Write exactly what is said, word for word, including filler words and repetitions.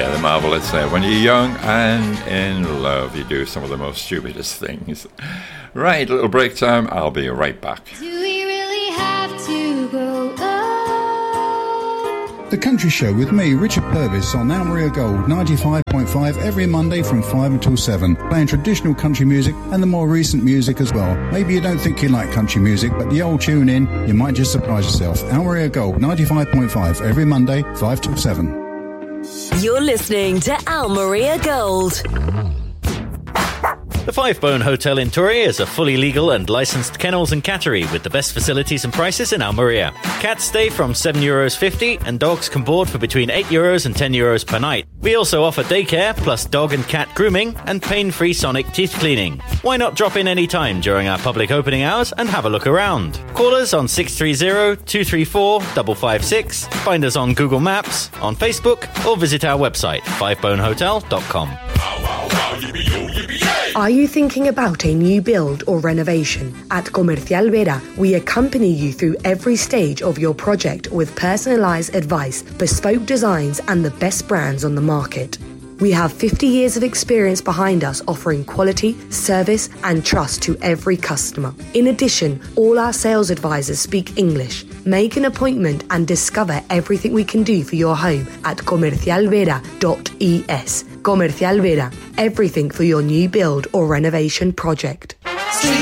Yeah, the marvellous there. When you're young and in love, you do some of the most stupidest things. Right, little break time. I'll be right back. Do we really have to grow up? The Country Show with me, Richard Purvis, on Almeria Gold ninety-five point five every Monday from five until seven, playing traditional country music and the more recent music as well. Maybe you don't think you like country music, but the old tune in, you might just surprise yourself. Almeria Gold ninety-five point five every Monday, five till seven. You're listening to Almeria Gold. The Five Bone Hotel in Torre is a fully legal and licensed kennels and cattery with the best facilities and prices in Almeria. Cats stay from seven euros fifty and dogs can board for between eight euros and ten euros per night. We also offer daycare plus dog and cat grooming and pain-free sonic teeth cleaning. Why not drop in any time during our public opening hours and have a look around? Call us on six three zero, two three four, five five six, find us on Google Maps, on Facebook, or visit our website, five bone hotel dot com. Are you thinking about a new build or renovation? At Comercial Vera, we accompany you through every stage of your project with personalised advice, bespoke designs and the best brands on the market. We have fifty years of experience behind us, offering quality, service and trust to every customer. In addition, all our sales advisors speak English. Make an appointment and discover everything we can do for your home at comercial vera dot e s. Comercial Vera, everything for your new build or renovation project.